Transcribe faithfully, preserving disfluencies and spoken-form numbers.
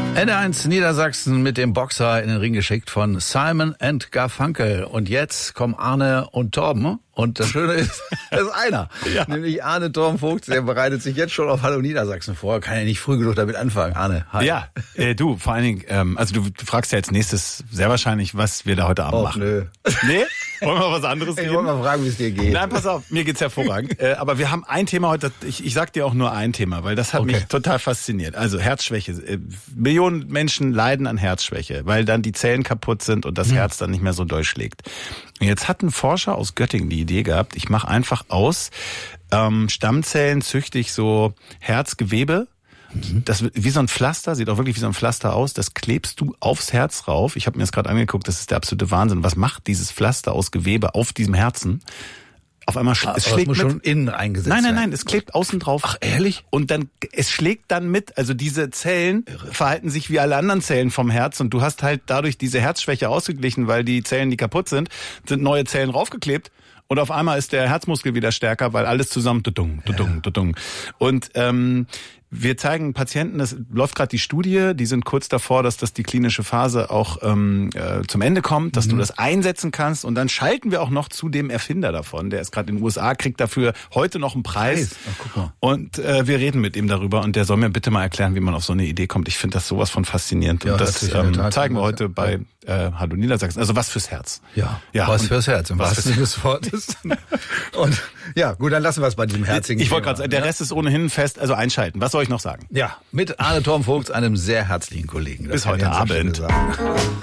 N eins Niedersachsen mit dem Boxer in den Ring geschickt von Simon and Garfunkel. Und jetzt kommen Arne und Torben. Und das Schöne ist, das ist einer. Ja. Nämlich Arne Torben Vogt, der bereitet sich jetzt schon auf Hallo Niedersachsen vor. Kann ja nicht früh genug damit anfangen. Arne, hi. Ja, äh, du, vor allen Dingen, ähm, also du, du fragst ja als nächstes sehr wahrscheinlich, was wir da heute Abend Och, machen. nö. Nee? Wollen wir was anderes Ich reden? wollte mal fragen, wie es dir geht. Nein, pass auf, mir geht's hervorragend. äh, aber wir haben ein Thema heute, ich, ich sag dir auch nur ein Thema, weil das hat Okay. mich total fasziniert. Also Herzschwäche. Äh, Millionen Menschen leiden an Herzschwäche, weil dann die Zellen kaputt sind und das hm. Herz dann nicht mehr so doll schlägt. Und jetzt hat ein Forscher aus Göttingen die Idee gehabt, ich mache einfach aus ähm, Stammzellen, züchte ich so Herzgewebe. Das wird wie so ein Pflaster, sieht auch wirklich wie so ein Pflaster aus. Das klebst du aufs Herz rauf. Ich habe mir das gerade angeguckt, das ist der absolute Wahnsinn. Was macht dieses Pflaster aus Gewebe auf diesem Herzen? Auf einmal sch- Ah, es aber schlägt das muss mit. schon innen eingesetzt Nein, nein, sein. nein, es klebt außen drauf. Ach, ehrlich? Und dann, es schlägt dann mit. Also diese Zellen verhalten sich wie alle anderen Zellen vom Herz und du hast halt dadurch diese Herzschwäche ausgeglichen, weil die Zellen, die kaputt sind, sind neue Zellen raufgeklebt. Und auf einmal ist der Herzmuskel wieder stärker, weil alles zusammen tudung, tudung, tudung. Und ähm, wir zeigen Patienten, das läuft gerade die Studie, die sind kurz davor, dass das die klinische Phase auch ähm, äh, zum Ende kommt, dass mhm. du das einsetzen kannst. Und dann schalten wir auch noch zu dem Erfinder davon, der ist gerade in den U S A, kriegt dafür heute noch einen Preis. Ach, guck mal. Und äh, wir reden mit ihm darüber und der soll mir bitte mal erklären, wie man auf so eine Idee kommt. Ich finde das sowas von faszinierend. Ja, und das hört sich in der ähm, Tat zeigen wir an. heute bei äh, Hallo Niedersachsen. Also was fürs Herz. Ja, Ja, was und- fürs Herz, im was wahrsten Sinne des Wortes. Und ja, gut, dann lassen wir es bei diesem herzigen Ich wollte Thema. gerade sagen, der Rest ist ohnehin fest, also einschalten. Was soll ich noch sagen? Ja, mit Arne Torben Vogt, einem sehr herzlichen Kollegen. Das Bis kann ich heute an dieser Abend. Stelle sagen.